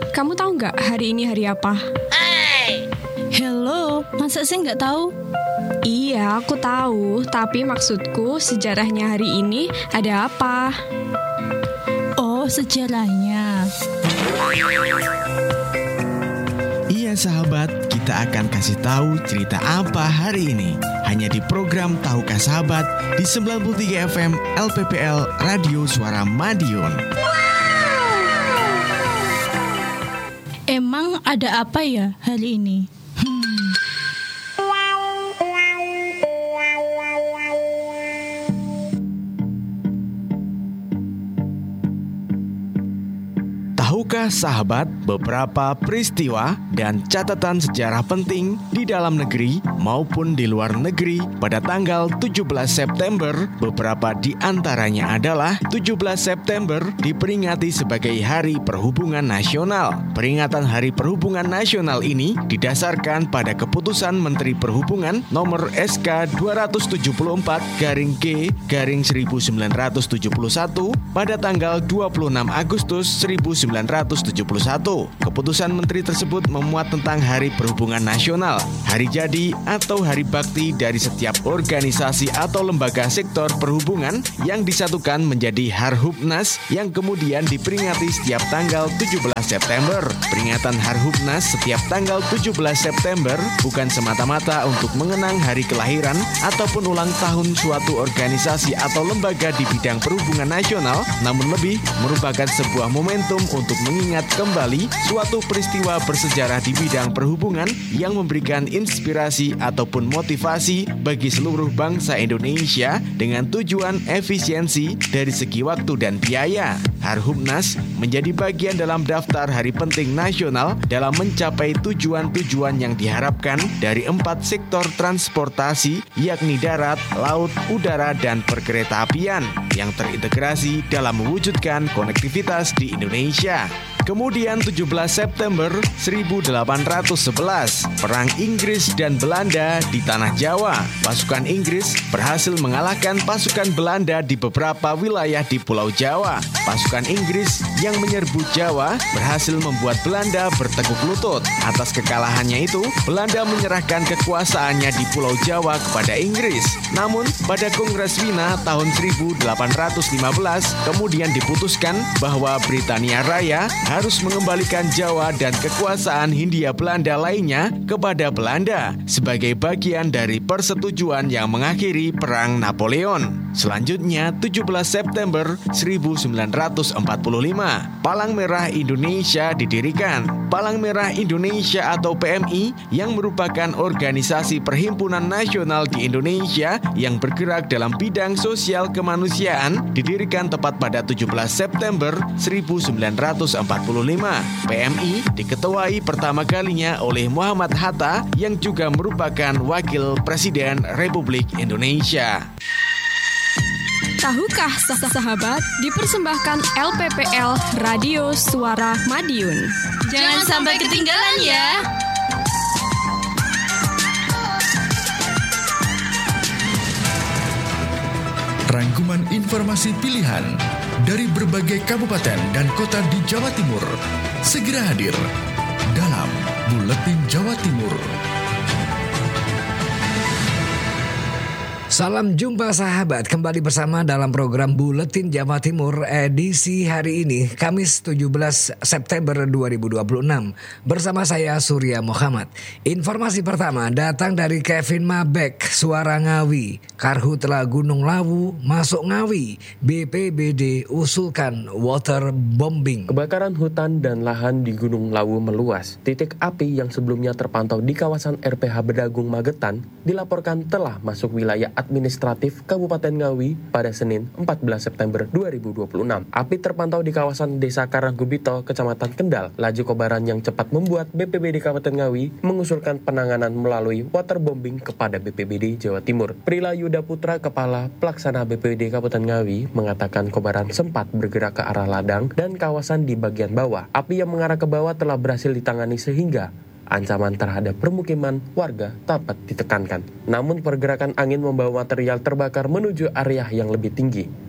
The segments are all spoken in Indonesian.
kamu tahu nggak hari ini hari apa? Hello, masa sih nggak tahu? Iya, aku tahu. Tapi maksudku sejarahnya hari ini ada apa? Oh, sejarahnya. Iya sahabat, kita akan kasih tahu cerita apa hari ini. Hanya di program Tahukah Sahabat di 93 FM LPPL Radio Suara Madiun. Emang ada apa ya hari ini? Tahukah sahabat beberapa peristiwa dan catatan sejarah penting di dalam negeri maupun di luar negeri pada tanggal 17 September? Beberapa di antaranya adalah 17 September diperingati sebagai Hari Perhubungan Nasional. Peringatan Hari Perhubungan Nasional ini didasarkan pada keputusan Menteri Perhubungan nomor SK 274-G-1971 pada tanggal 26 Agustus 1971. Keputusan menteri tersebut memuat tentang Hari Perhubungan Nasional, hari jadi atau hari bakti dari setiap organisasi atau lembaga sektor perhubungan yang disatukan menjadi Harhubnas yang kemudian diperingati setiap tanggal 17 September. Peringatan Harhubnas setiap tanggal 17 September bukan semata-mata untuk mengenang hari kelahiran ataupun ulang tahun suatu organisasi atau lembaga di bidang perhubungan nasional, namun lebih merupakan sebuah momentum untuk mengingat kembali suatu peristiwa bersejarah di bidang perhubungan yang memberikan inspirasi ataupun motivasi bagi seluruh bangsa Indonesia dengan tujuan efisiensi dari segi waktu dan biaya. Harhubnas menjadi bagian dalam daftar hari penting nasional dalam mencapai tujuan-tujuan yang diharapkan dari 4 sektor transportasi, yakni darat, laut, udara, dan perkeretaapian yang terintegrasi dalam mewujudkan konektivitas di Indonesia. Kemudian 17 September 1811, Perang Inggris dan Belanda di Tanah Jawa. Pasukan Inggris berhasil mengalahkan pasukan Belanda di beberapa wilayah di Pulau Jawa. Pasukan Inggris yang menyerbu Jawa berhasil membuat Belanda bertekuk lutut. Atas kekalahannya itu, Belanda menyerahkan kekuasaannya di Pulau Jawa kepada Inggris. Namun, pada Kongres Wina tahun 1815, kemudian diputuskan bahwa Britania Raya harus mengembalikan Jawa dan kekuasaan Hindia Belanda lainnya kepada Belanda sebagai bagian dari persetujuan yang mengakhiri Perang Napoleon. Selanjutnya, 17 September 1945, Palang Merah Indonesia didirikan. Palang Merah Indonesia atau PMI yang merupakan organisasi perhimpunan nasional di Indonesia yang bergerak dalam bidang sosial kemanusiaan didirikan tepat pada 17 September 1945. PMI diketuai pertama kalinya oleh Muhammad Hatta yang juga merupakan Wakil Presiden Republik Indonesia. Tahukah sahabat dipersembahkan LPPL Radio Suara Madiun. Jangan sampai ketinggalan ya. Rangkuman informasi pilihan dari berbagai kabupaten dan kota di Jawa Timur segera hadir dalam Buletin Jawa Timur. Salam jumpa sahabat, kembali bersama dalam program Buletin Jawa Timur edisi hari ini, Kamis 17 September 2026. Bersama saya Surya Muhammad. Informasi pertama datang dari Kevin Mabek, Suara Ngawi. Karhutla Gunung Lawu masuk Ngawi. BPBD usulkan water bombing. Kebakaran hutan dan lahan di Gunung Lawu meluas. Titik api yang sebelumnya terpantau di kawasan RPH Bedagung Magetan dilaporkan telah masuk wilayah administratif Kabupaten Ngawi pada Senin 14 September 2026. Api terpantau di kawasan Desa Karanggubito, Kecamatan Kendal. Laju kobaran yang cepat membuat BPBD Kabupaten Ngawi mengusulkan penanganan melalui waterbombing kepada BPBD Jawa Timur. Prila Yuda Putra, Kepala Pelaksana BPBD Kabupaten Ngawi, mengatakan kobaran sempat bergerak ke arah ladang dan kawasan di bagian bawah. Api yang mengarah ke bawah telah berhasil ditangani sehingga ancaman terhadap permukiman warga dapat ditekankan. Namun pergerakan angin membawa material terbakar menuju area yang lebih tinggi.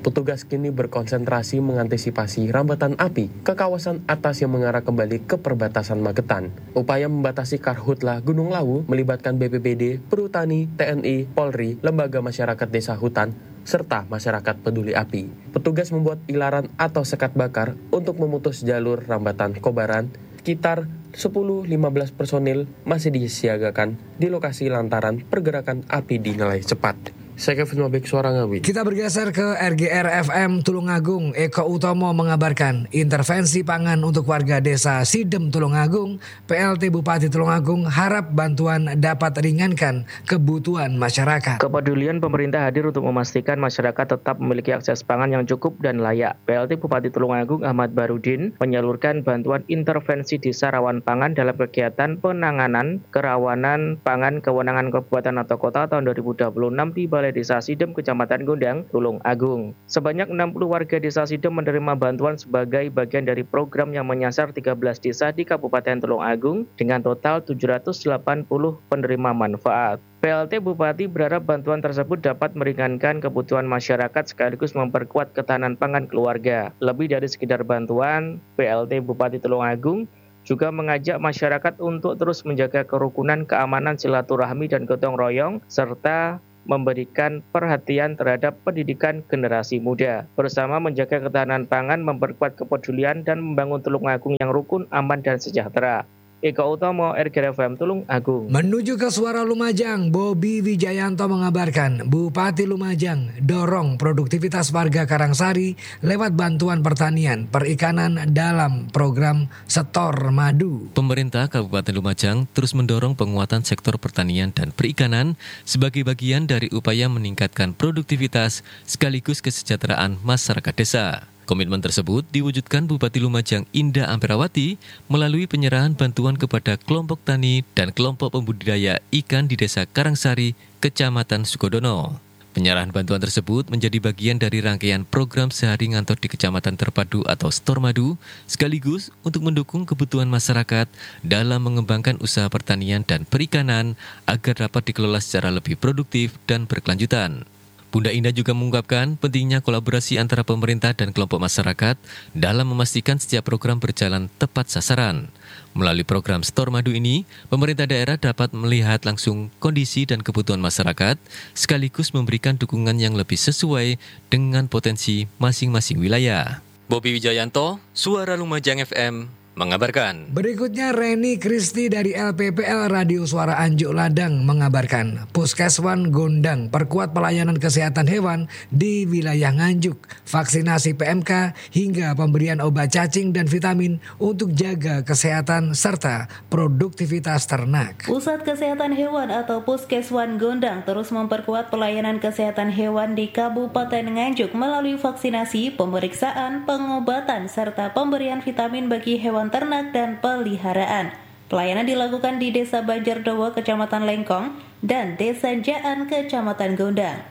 Petugas kini berkonsentrasi mengantisipasi rambatan api ke kawasan atas yang mengarah kembali ke perbatasan Magetan. Upaya membatasi karhutla Gunung Lawu melibatkan BPBD, Perhutani, TNI, Polri, lembaga masyarakat desa hutan, serta masyarakat peduli api. Petugas membuat ilaran atau sekat bakar untuk memutus jalur rambatan kobaran. Sekitar 10-15 personil masih disiagakan di lokasi lantaran pergerakan api dinilai cepat. Saya Kevin Mabek, Suara Ngawi. Kita bergeser ke RGR FM Tulungagung. Eko Utomo mengabarkan intervensi pangan untuk warga desa Sidem Tulungagung. PLT Bupati Tulungagung harap bantuan dapat ringankan kebutuhan masyarakat. Kepedulian pemerintah hadir untuk memastikan masyarakat tetap memiliki akses pangan yang cukup dan layak. PLT Bupati Tulungagung Ahmad Barudin menyalurkan bantuan intervensi desa rawan pangan dalam kegiatan penanganan kerawanan pangan kewenangan kabupaten atau kota tahun 2026 di Balai Desa Sidem, Kecamatan Gondang, Tulungagung. Sebanyak 60 warga Desa Sidem menerima bantuan sebagai bagian dari program yang menyasar 13 desa di Kabupaten Tulungagung dengan total 780 penerima manfaat. PLT Bupati berharap bantuan tersebut dapat meringankan kebutuhan masyarakat sekaligus memperkuat ketahanan pangan keluarga. Lebih dari sekedar bantuan, PLT Bupati Tulungagung juga mengajak masyarakat untuk terus menjaga kerukunan, keamanan, silaturahmi, dan gotong royong, serta memberikan perhatian terhadap pendidikan generasi muda. Bersama menjaga ketahanan pangan, memperkuat kepedulian, dan membangun Tulungagung yang rukun, aman, dan sejahtera. Eko Utomo, RGR FM Tulungagung. Menuju ke Suara Lumajang, Bobi Wijayanto mengabarkan Bupati Lumajang dorong produktivitas warga Karangsari lewat bantuan pertanian perikanan dalam program Setor Madu. Pemerintah Kabupaten Lumajang terus mendorong penguatan sektor pertanian dan perikanan sebagai bagian dari upaya meningkatkan produktivitas sekaligus kesejahteraan masyarakat desa. Komitmen tersebut diwujudkan Bupati Lumajang Indah Amperawati melalui penyerahan bantuan kepada kelompok tani dan kelompok pembudidaya ikan di Desa Karangsari, Kecamatan Sukodono. Penyerahan bantuan tersebut menjadi bagian dari rangkaian program Sehari Ngantor di Kecamatan Terpadu atau Setor Madu, sekaligus untuk mendukung kebutuhan masyarakat dalam mengembangkan usaha pertanian dan perikanan agar dapat dikelola secara lebih produktif dan berkelanjutan. Bunda Indah juga mengungkapkan pentingnya kolaborasi antara pemerintah dan kelompok masyarakat dalam memastikan setiap program berjalan tepat sasaran. Melalui program Setor Madu ini, pemerintah daerah dapat melihat langsung kondisi dan kebutuhan masyarakat, sekaligus memberikan dukungan yang lebih sesuai dengan potensi masing-masing wilayah. Bobi Wijayanto, Suara Lumajang FM, mengabarkan. Berikutnya Reni Kristi dari LPPL Radio Suara Anjuk Ladang mengabarkan Puskeswan Gondang perkuat pelayanan kesehatan hewan di wilayah Nganjuk, vaksinasi PMK hingga pemberian obat cacing dan vitamin untuk jaga kesehatan serta produktivitas ternak. Pusat Kesehatan Hewan atau Puskeswan Gondang terus memperkuat pelayanan kesehatan hewan di Kabupaten Nganjuk melalui vaksinasi, pemeriksaan, pengobatan serta pemberian vitamin bagi hewan ternak dan peliharaan. Pelayanan dilakukan di Desa Banjardowo, Kecamatan Lengkong, dan Desa Jaan, Kecamatan Gondang.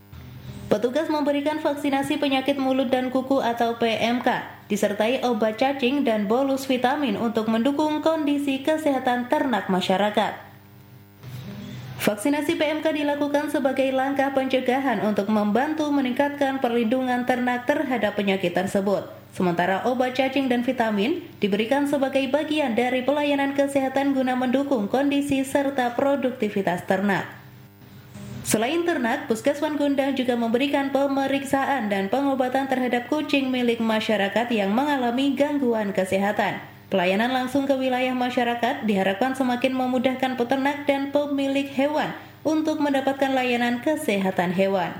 Petugas memberikan vaksinasi penyakit mulut dan kuku atau PMK, disertai obat cacing dan bolus vitamin untuk mendukung kondisi kesehatan ternak masyarakat. Vaksinasi PMK dilakukan sebagai langkah pencegahan untuk membantu meningkatkan perlindungan ternak terhadap penyakit tersebut. Sementara obat cacing dan vitamin diberikan sebagai bagian dari pelayanan kesehatan guna mendukung kondisi serta produktivitas ternak. Selain ternak, Puskeswan Gondang juga memberikan pemeriksaan dan pengobatan terhadap kucing milik masyarakat yang mengalami gangguan kesehatan. Pelayanan langsung ke wilayah masyarakat diharapkan semakin memudahkan peternak dan pemilik hewan untuk mendapatkan layanan kesehatan hewan.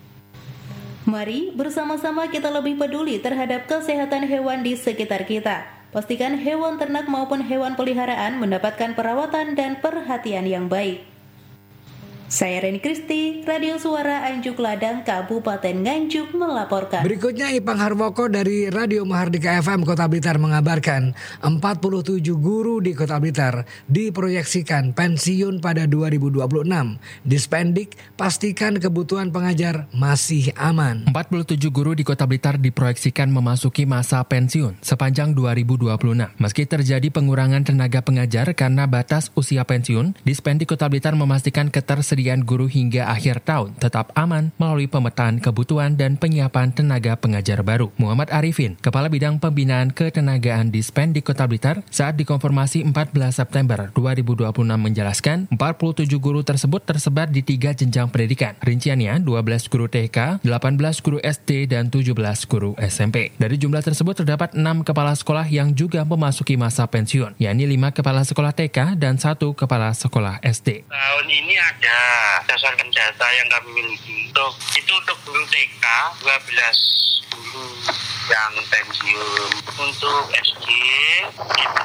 Mari bersama-sama kita lebih peduli terhadap kesehatan hewan di sekitar kita. Pastikan hewan ternak maupun hewan peliharaan mendapatkan perawatan dan perhatian yang baik. Saya Reni Kristi, Radio Suara Anjuk Ladang, Kabupaten Nganjuk melaporkan. Berikutnya Ipang Harmoko dari Radio Mahardika FM Kota Blitar mengabarkan 47 guru di Kota Blitar diproyeksikan pensiun pada 2026. Dispendik pastikan kebutuhan pengajar masih aman. 47 guru di Kota Blitar diproyeksikan memasuki masa pensiun sepanjang 2026. Meski terjadi pengurangan tenaga pengajar karena batas usia pensiun, Dispendik Kota Blitar memastikan ketersediaan ketersediaan guru hingga akhir tahun tetap aman melalui pemetaan kebutuhan dan penyiapan tenaga pengajar baru. Muhammad Arifin, Kepala Bidang Pembinaan Ketenagaan Dispen di Kota Blitar, saat dikonfirmasi 14 September 2026 menjelaskan 47 guru tersebut tersebar di 3 jenjang pendidikan. Rinciannya 12 guru TK, 18 guru SD, dan 17 guru SMP. Dari jumlah tersebut terdapat 6 kepala sekolah yang juga memasuki masa pensiun, yakni 5 kepala sekolah TK dan 1 kepala sekolah SD. Tahun ini ada berdasarkan data yang kami miliki. Untuk guru TK 12 guru yang pensiun. Untuk SD itu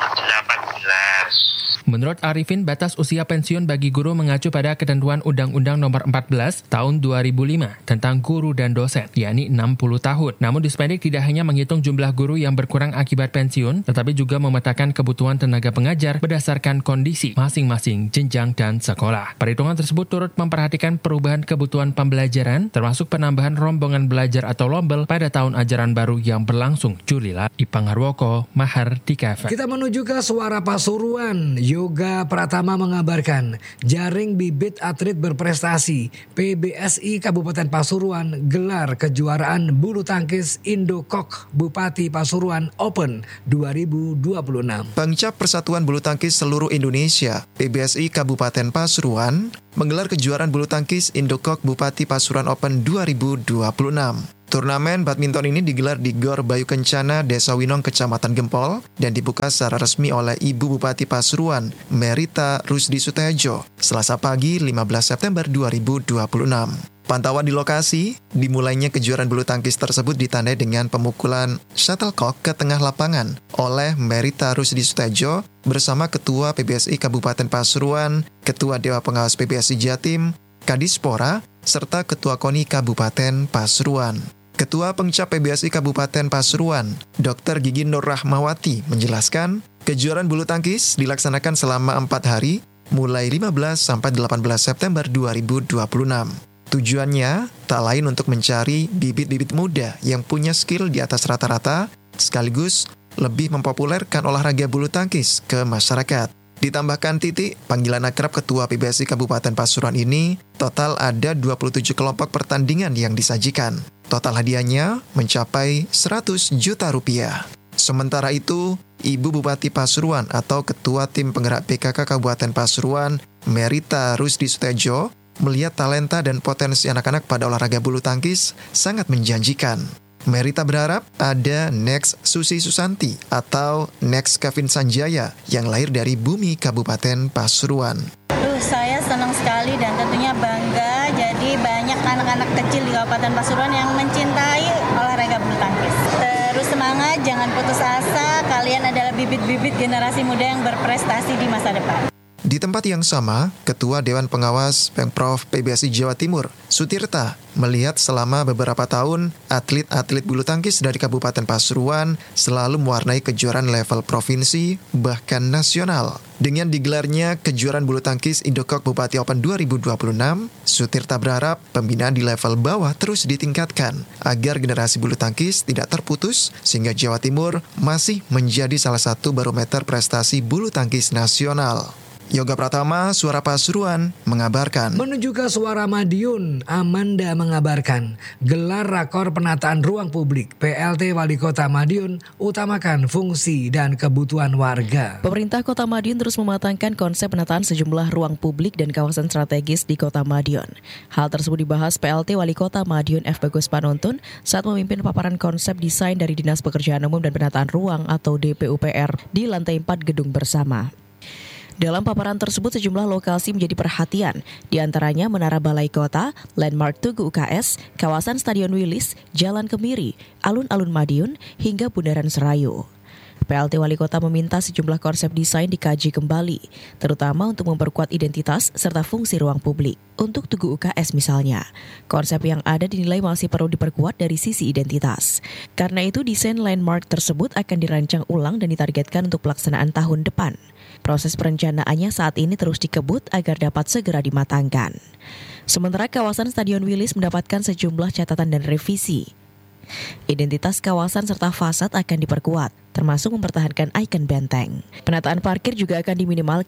18. Menurut Arifin, batas usia pensiun bagi guru mengacu pada ketentuan Undang-Undang Nomor 14 Tahun 2005 tentang guru dan dosen, yakni 60 tahun. Namun Dispendik tidak hanya menghitung jumlah guru yang berkurang akibat pensiun, tetapi juga memetakan kebutuhan tenaga pengajar berdasarkan kondisi masing-masing jenjang dan sekolah. Perhitungan tersebut turut memperhatikan perubahan kebutuhan pembelajaran, termasuk penambahan rombongan belajar atau lombel pada tahun ajaran baru yang berlangsung Juli lalu. Ipang Harwoko, Mahardika FM. Kita menuju ke Suara Pasuruan. Yoga Pratama mengabarkan jaring bibit atlet berprestasi PBSI Kabupaten Pasuruan gelar kejuaraan bulu tangkis Indokok Bupati Pasuruan Open 2026. Pengcap Persatuan Bulu Tangkis Seluruh Indonesia PBSI Kabupaten Pasuruan menggelar kejuaraan bulu tangkis Indokok Bupati Pasuruan Open 2026. Turnamen badminton ini digelar di Gor Bayu Kencana, Desa Winong, Kecamatan Gempol, dan dibuka secara resmi oleh Ibu Bupati Pasuruan, Merita Rusdi Sutejo, Selasa pagi 15 September 2026. Pantauan di lokasi, dimulainya kejuaraan bulu tangkis tersebut ditandai dengan pemukulan shuttlecock ke tengah lapangan oleh Merita Rusdi Sutejo bersama Ketua PBSI Kabupaten Pasuruan, Ketua Dewan Pengawas PBSI Jatim, Kadispora, serta Ketua KONI Kabupaten Pasuruan. Ketua Pengcap PBSI Kabupaten Pasuruan, Dr. Gigi Nur Rahmawati, menjelaskan, kejuaraan bulu tangkis dilaksanakan selama 4 hari, mulai 15 sampai 18 September 2026. Tujuannya tak lain untuk mencari bibit-bibit muda yang punya skill di atas rata-rata, sekaligus lebih mempopulerkan olahraga bulu tangkis ke masyarakat. Ditambahkan titik, panggilan akrab Ketua PBSI Kabupaten Pasuruan ini, total ada 27 kelompok pertandingan yang disajikan. Total hadiahnya mencapai 100 juta rupiah. Sementara itu, Ibu Bupati Pasuruan atau Ketua Tim Penggerak PKK Kabupaten Pasuruan, Merita Rusdi Sutejo, melihat talenta dan potensi anak-anak pada olahraga bulu tangkis sangat menjanjikan. Merita berharap ada Next Susi Susanti atau Next Kevin Sanjaya yang lahir dari bumi Kabupaten Pasuruan. Saya senang sekali dan tentunya bangga, jadi banyak anak-anak kecil di Kabupaten Pasuruan yang mencintai olahraga bulu tangkis. Terus semangat, jangan putus asa, kalian adalah bibit-bibit generasi muda yang berprestasi di masa depan. Di tempat yang sama, Ketua Dewan Pengawas Pemprov PBSI Jawa Timur, Sutirta, melihat selama beberapa tahun, atlet-atlet bulu tangkis dari Kabupaten Pasuruan selalu mewarnai kejuaraan level provinsi, bahkan nasional. Dengan digelarnya kejuaraan bulu tangkis Indokok Bupati Open 2026, Sutirta berharap pembinaan di level bawah terus ditingkatkan, agar generasi bulu tangkis tidak terputus, sehingga Jawa Timur masih menjadi salah satu barometer prestasi bulu tangkis nasional. Yoga Pratama, Suara Pasuruan, mengabarkan. Menuju ke Suara Madiun, Amanda mengabarkan, gelar rakor penataan ruang publik PLT Wali Kota Madiun utamakan fungsi dan kebutuhan warga. Pemerintah Kota Madiun terus mematangkan konsep penataan sejumlah ruang publik dan kawasan strategis di Kota Madiun. Hal tersebut dibahas PLT Wali Kota Madiun F. Bagus Panuntun saat memimpin paparan konsep desain dari Dinas Pekerjaan Umum dan Penataan Ruang atau DPUPR di lantai 4 gedung bersama. Dalam paparan tersebut sejumlah lokasi menjadi perhatian, di antaranya Menara Balai Kota, Landmark Tugu UKS, kawasan Stadion Wilis, Jalan Kemiri, Alun-Alun Madiun, hingga Bundaran Serayu. PLT Wali Kota meminta sejumlah konsep desain dikaji kembali, terutama untuk memperkuat identitas serta fungsi ruang publik. Untuk Tugu UKS misalnya, konsep yang ada dinilai masih perlu diperkuat dari sisi identitas. Karena itu desain landmark tersebut akan dirancang ulang dan ditargetkan untuk pelaksanaan tahun depan. Proses perencanaannya saat ini terus dikebut agar dapat segera dimatangkan. Sementara kawasan Stadion Wilis mendapatkan sejumlah catatan dan revisi. Identitas kawasan serta fasad akan diperkuat, termasuk mempertahankan ikon benteng. Penataan parkir juga akan diminimalkan.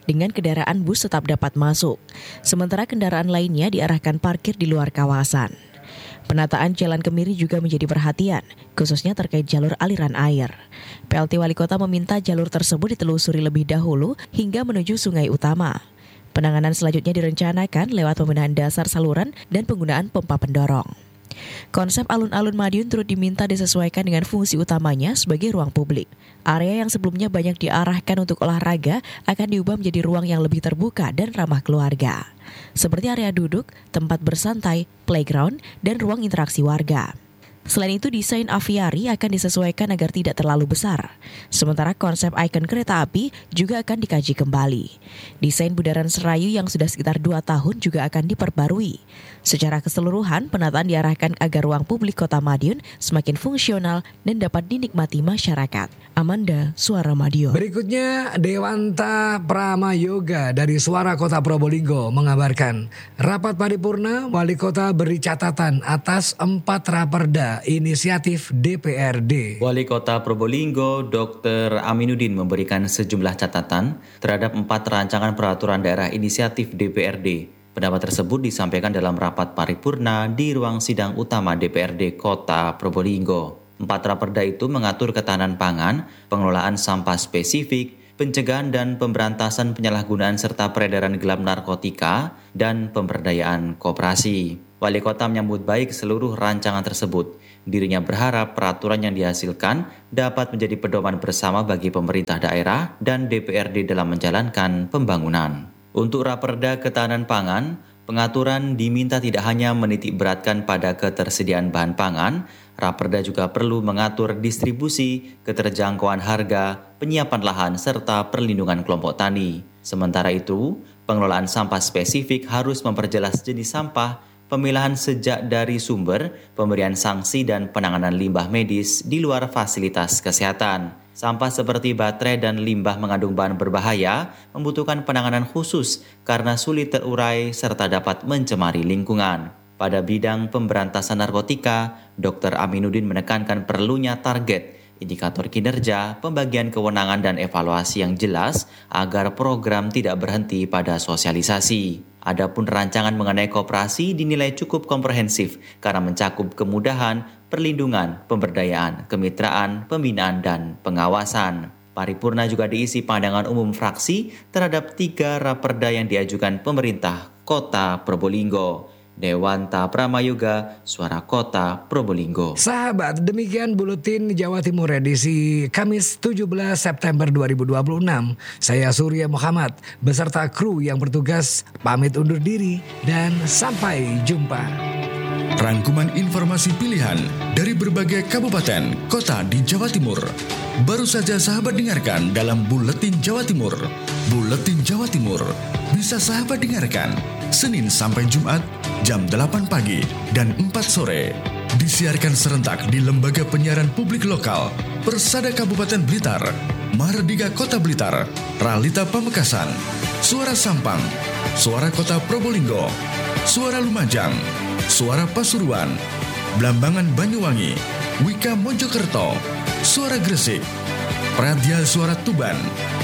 dengan kendaraan bus tetap dapat masuk. Sementara kendaraan lainnya diarahkan parkir di luar kawasan. Penataan Jalan Kemiri juga menjadi perhatian, khususnya terkait jalur aliran air. PLT Wali Kota meminta jalur tersebut ditelusuri lebih dahulu hingga menuju sungai utama. Penanganan selanjutnya direncanakan lewat pembenahan dasar saluran dan penggunaan pompa pendorong. Konsep alun-alun Madiun turut diminta disesuaikan dengan fungsi utamanya sebagai ruang publik. Area yang sebelumnya banyak diarahkan untuk olahraga akan diubah menjadi ruang yang lebih terbuka dan ramah keluarga. Seperti area duduk, tempat bersantai, playground, dan ruang interaksi warga. Selain itu, desain aviari akan disesuaikan agar tidak terlalu besar. Sementara konsep ikon kereta api juga akan dikaji kembali. Desain bundaran Serayu yang sudah sekitar 2 tahun juga akan diperbarui. Secara keseluruhan, penataan diarahkan agar ruang publik Kota Madiun semakin fungsional dan dapat dinikmati masyarakat. Amanda, Suara Madiun. Berikutnya, Dewanta Pramayoga dari Suara Kota Probolinggo mengabarkan, rapat paripurna Wali Kota beri catatan atas 4 raperda inisiatif DPRD. Wali Kota Probolinggo Dr. Aminuddin memberikan sejumlah catatan terhadap 4 rancangan peraturan daerah inisiatif DPRD. Pendapat tersebut disampaikan dalam rapat paripurna di ruang sidang utama DPRD Kota Probolinggo. 4 raperda itu mengatur ketahanan pangan, pengelolaan sampah spesifik, pencegahan dan pemberantasan penyalahgunaan serta peredaran gelap narkotika, dan pemberdayaan koperasi. Wali Kota menyambut baik seluruh rancangan tersebut. Dirinya berharap peraturan yang dihasilkan dapat menjadi pedoman bersama bagi pemerintah daerah dan DPRD dalam menjalankan pembangunan. Untuk raperda ketahanan pangan, pengaturan diminta tidak hanya menitik beratkan pada ketersediaan bahan pangan, raperda juga perlu mengatur distribusi, keterjangkauan harga, penyiapan lahan, serta perlindungan kelompok tani. Sementara itu, pengelolaan sampah spesifik harus memperjelas jenis sampah, pemilahan sejak dari sumber, pemberian sanksi dan penanganan limbah medis di luar fasilitas kesehatan. Sampah seperti baterai dan limbah mengandung bahan berbahaya membutuhkan penanganan khusus karena sulit terurai serta dapat mencemari lingkungan. Pada bidang pemberantasan narkotika, Dr. Aminuddin menekankan perlunya target, indikator kinerja, pembagian kewenangan dan evaluasi yang jelas agar program tidak berhenti pada sosialisasi. Adapun rancangan mengenai koperasi dinilai cukup komprehensif karena mencakup kemudahan, perlindungan, pemberdayaan, kemitraan, pembinaan, dan pengawasan. Paripurna juga diisi pandangan umum fraksi terhadap 3 raperda yang diajukan pemerintah Kota Probolinggo. Dewanta Pramayoga, Suara Kota Probolinggo. Sahabat, demikian Buletin Jawa Timur edisi Kamis 17 September 2026. Saya Surya Muhammad beserta kru yang bertugas pamit undur diri dan sampai jumpa. Rangkuman informasi pilihan dari berbagai kabupaten, kota di Jawa Timur. Baru saja sahabat dengarkan dalam Buletin Jawa Timur. Buletin Jawa Timur bisa sahabat dengarkan Senin sampai Jumat jam 8 pagi dan 4 sore. Disiarkan serentak di Lembaga Penyiaran Publik Lokal, Persada Kabupaten Blitar, Mardika Kota Blitar, Ralita Pamekasan, Suara Sampang, Suara Kota Probolinggo, Suara Lumajang, Suara Pasuruan, Blambangan Banyuwangi, Wika Mojokerto, Suara Gresik, Pradya Suara Tuban,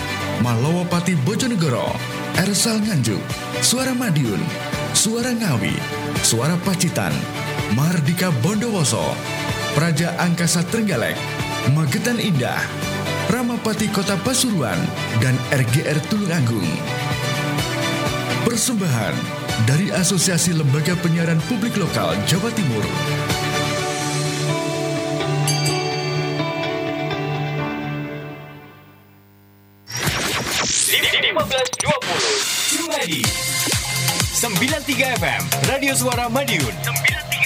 Malowopati Bojonegoro, Ersal Nganjuk, Suara Madiun, Suara Ngawi, Suara Pacitan, Mardika Bondowoso, Praja Angkasa Trenggalek, Magetan Indah, Ramapati Kota Pasuruan, dan RGR Tulungagung. Persembahan dari Asosiasi Lembaga Penyiaran Publik Lokal Jawa Timur. Jumadi 93 FM Radio Suara Madiun.